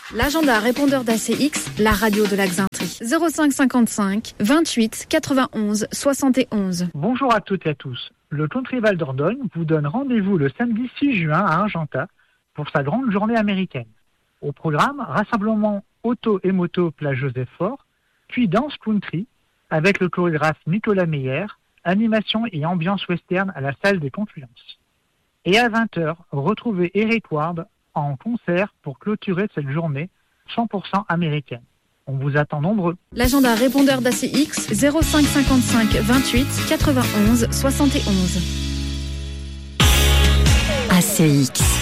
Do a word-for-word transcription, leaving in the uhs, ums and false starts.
L'agenda répondeur d'A C X, la radio de la Xaintrie. zéro cinq cinquante-cinq, vingt-huit, quatre-vingt-onze, soixante et onze. Bonjour à toutes et à tous. Le Country Val d'Ordogne vous donne rendez-vous le samedi six juin à Argentat pour sa grande journée américaine. Au programme, rassemblement auto et moto Place Joseph-Faure, puis danse country avec le chorégraphe Nicolas Meyer, animation et ambiance western à la salle des Confluences. Et à vingt heures, retrouvez Eric Ward en concert pour clôturer cette journée cent pour cent américaine. On vous attend nombreux. L'agenda répondeur d'A C X, zéro cinq cinquante-cinq, vingt-huit, quatre-vingt-onze, soixante et onze. A C X.